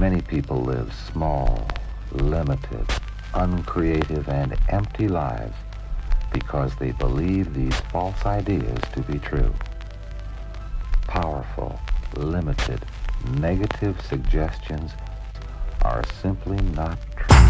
Many people live small, limited, uncreative, and empty lives because they believe these false ideas to be true. Powerful, limited, negative suggestions are simply not